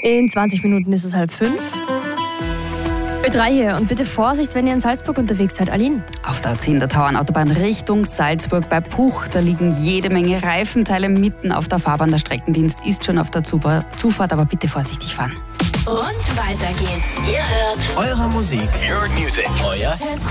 In 20 Minuten ist es 4:30. Ö3 hier und bitte Vorsicht, wenn ihr in Salzburg unterwegs seid. Aline? Auf der A10 der Tauernautobahn Richtung Salzburg bei Puch, da liegen jede Menge Reifenteile mitten auf der Fahrbahn. Der Streckendienst ist schon auf der Zufahrt, aber bitte vorsichtig fahren. Und weiter geht's. Ihr hört Eure Musik. Your music. Euer